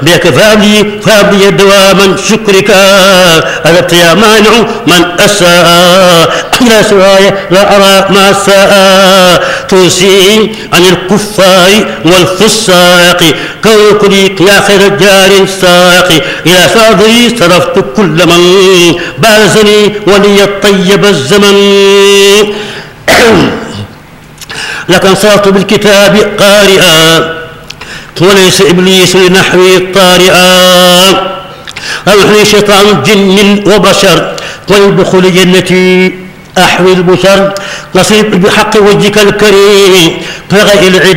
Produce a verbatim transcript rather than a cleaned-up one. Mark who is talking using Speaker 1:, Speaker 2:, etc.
Speaker 1: بك فابلي فابلي دواما شكرك أردت يا مانع من أساء إلى سواي لا أرى ما ساء توصي عن الكفار والفساق كوكلي يا خير جار ساقي إلى صدري صرفت كل من بارزني ولي الطيب الزمن لك انصرت بالكتاب قارئا وليس إبليس لنحوي طارئا أوحني شيطان جن وبشر ولدخول جنتي أحوي البشر نصيب بحق وجهك الكريم فغير العدل